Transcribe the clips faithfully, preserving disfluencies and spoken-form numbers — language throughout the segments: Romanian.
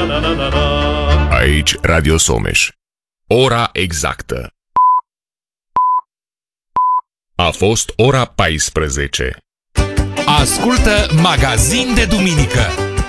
Aici Radio Someș. Ora exactă. A fost ora paisprezece. Ascultă Magazin de Duminică.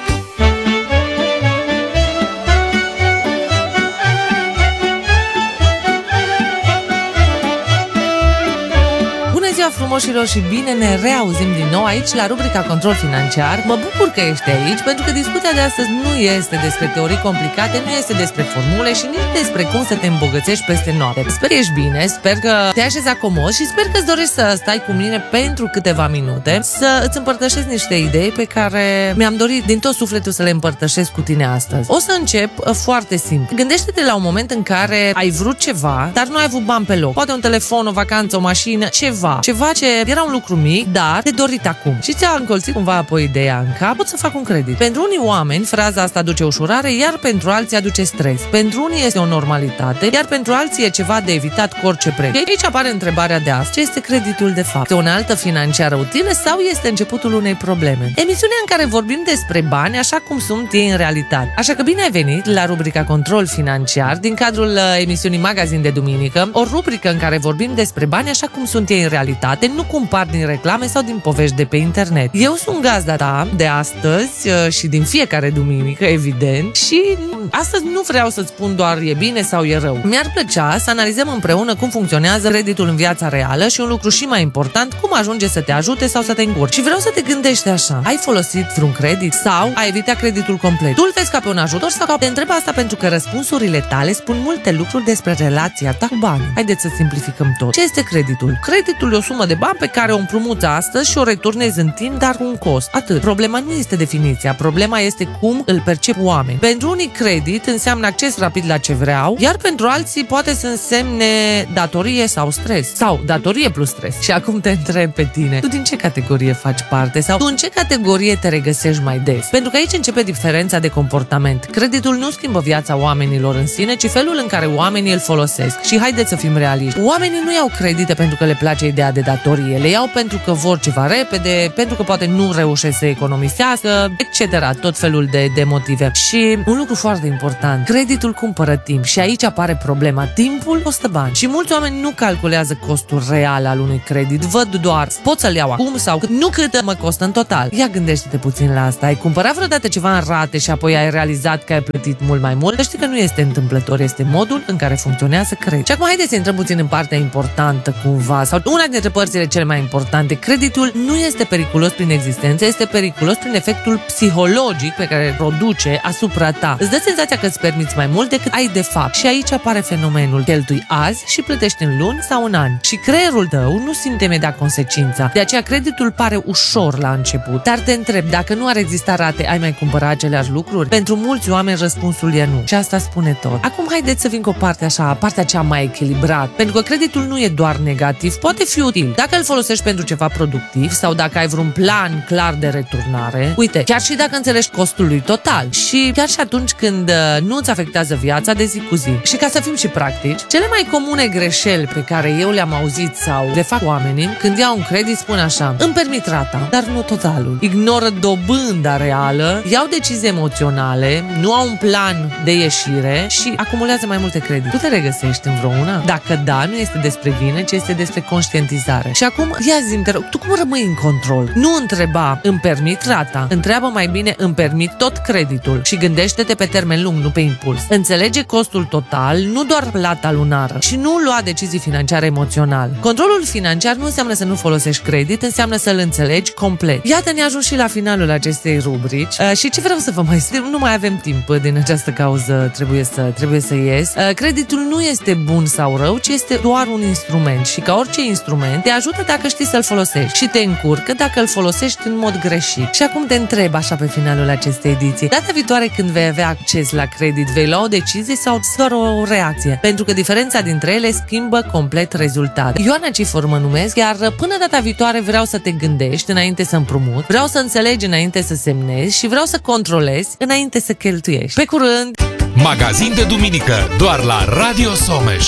Bună ziua frumoșilor și bine ne reauzim din nou aici la rubrica Control Financiar. Mă bucur că ești aici pentru că discuția de astăzi nu este despre teorii complicate, nu este despre formule și nici despre cum să te îmbogățești peste noapte. Sper că ești bine, sper că te așezi acomod și sper că îți dorești să stai cu mine pentru câteva minute să îți împărtășesc niște idei pe care mi-am dorit din tot sufletul să le împărtășesc cu tine astăzi. O să încep foarte simplu. Gândește-te la un moment în care ai vrut ceva, dar nu ai avut bani pe loc. Poate un telefon, o vacanță, o mașină, ceva. Ceva ce era un lucru mic, dar te dorit acum. Și ți-a încolțit cumva apoi ideea în cap, pot să fac un credit. Pentru unii oameni, fraza asta aduce ușurare, iar pentru alții aduce stres. Pentru unii este o normalitate, iar pentru alții e ceva de evitat cu orice preț. Aici apare întrebarea de azi. Ce este creditul de fapt? Este o unealtă financiară utilă sau este începutul unei probleme? Emisiunea în care vorbim despre bani așa cum sunt ei în realitate. Așa că bine ai venit la rubrica Control Financiar din cadrul emisiunii Magazin de Duminică, o rubrică în care vorbim despre bani așa cum sunt ei în realitate, nu cum par din reclame sau din povești de pe internet. Eu sunt gazda ta de astăzi și din fiecare duminică, evident, și astăzi nu vreau să-ți spun doar e bine sau e rău. Mi-ar plăcea să analizăm împreună cum funcționează creditul în viața reală și un lucru și mai important, cum ajunge să te ajute sau să te încurci. Și vreau să te gândești așa. Ai folosit vreun credit sau ai evitat creditul complet? Tu îl vezi ca pe un ajutor sau ca... Te întreb asta pentru că răspunsurile tale spun multe lucruri despre relația ta cu banii. Haideți să simplificăm tot. Ce este creditul? Creditul e o sumă de bani pe care o împrumuți astăzi și o returnezi în timp, dar cu un cost. Atât. Problema nu este definiția, problema este cum îl percep oameni. Pentru unii credit înseamnă acces rapid la ce vreau, iar pentru alții poate să însemne datorie sau stres. Sau datorie plus stres. Și acum te întreb pe tine, tu din ce categorie faci parte? Sau tu în ce categorie te regăsești mai des? Pentru că aici începe diferența de comportament. Creditul nu schimbă viața oamenilor în sine, ci felul în care oamenii îl folosesc. Și haideți să fim realiști. Oamenii nu iau credite pentru că le place ideea de datorie, le iau pentru că vor ceva repede, pentru că poate nu reușesc să economisească, et cetera. Tot felul de, de motive. Și un lucru foarte important, creditul cumpără timp și aici apare problema. Timpul costă bani și mulți oameni nu calculează costul real al unui credit, văd doar pot să-l iau acum sau cât, nu cât mă costă în total. Ia gândește-te puțin la asta. Ai cumpărat vreodată ceva în rate și apoi ai realizat că ai plătit mult mai mult? Să știi că nu este întâmplător, este modul în care funcționează creditul. Și acum haideți să intrăm puțin în partea importantă cumva sau una dintre părțile cele mai importante. Creditul nu este periculos prin existență, este periculos prin efectul psihologic pe care îl produce asupra ta. Îți dă senzația că îți permiți mai mult decât ai de fapt. Și aici apare fenomenul. Cheltui azi și plătești în luni sau în ani. Și creierul tău nu simte imediat consecința. De aceea creditul pare ușor la început. Dar te întreb, dacă nu ar exista rate, ai mai cumpăra aceleași lucruri? Pentru mulți oameni răspunsul e nu. Și asta spune tot. Acum haideți să vin cu o parte așa, partea cea mai echilibrat. Pentru că creditul nu e doar negativ, poate fi util. Dacă îl folosești pentru ceva productiv sau dacă ai vreun plan clar de returnare, uite, chiar și dacă înțelegi costul lui total și chiar și atunci când nu îți afectează viața de zi cu zi. Și ca să fim și practici, cele mai comune greșeli pe care eu le-am auzit sau le fac oamenii când iau un credit spun așa: îmi permit rata, dar nu totalul. Ignoră dobânda reală, iau decizii emoționale, nu au un plan de ieșire și acumulează mai multe credite. Tu te regăsești în vreuna? Dacă da, nu este despre vină, ci este despre conștientizare. Și acum, ia zi-mi, te rog, tu cum rămâi în control? Nu întreba, îmi permit rata. Întreabă mai bine, îmi permit tot creditul. Și gândește-te pe termen lung, nu pe impuls. Înțelege costul total, nu doar plata lunară. Și nu lua decizii financiare emoțional. Controlul financiar nu înseamnă să nu folosești credit, înseamnă să-l înțelegi complet. Iată, ne ajung și la finalul acestei rubrici. Uh, și ce vreau să vă mai spun? Nu mai avem timp din această cauză, trebuie să, trebuie să ies. Uh, creditul nu este bun sau rău, ci este doar un instrument. Și ca orice instrument, te ajută dacă știi să-l folosești și te încurcă dacă îl folosești în mod greșit. Și acum te întreb așa pe finalul acestei ediții. Data viitoare când vei avea acces la credit, vei lua o decizie sau doar o reacție? Pentru că diferența dintre ele schimbă complet rezultatul. Ioana Cifor mă numesc, iar până data viitoare vreau să te gândești înainte să împrumuți, vreau să înțelegi înainte să semnezi și vreau să controlezi înainte să cheltuiești. Pe curând! Magazin de Duminică, doar la Radio Someș.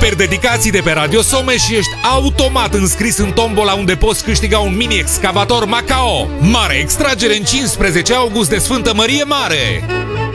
super dedicații de pe Radio Someș și ești automat înscris în tombola unde poți câștiga un mini-excavator Macao. Mare extragere în cincisprezece august de Sfântă Mărie Mare!